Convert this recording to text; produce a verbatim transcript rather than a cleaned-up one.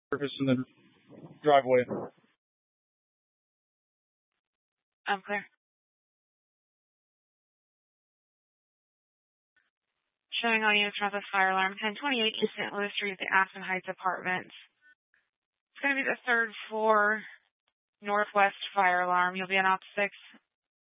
surface in the driveway. I'm clear. Showing all units from the fire alarm. ten twenty-eight East Saint Louis Street, the Aspen Heights Apartments. It's going to be the third floor northwest fire alarm. You'll be on op six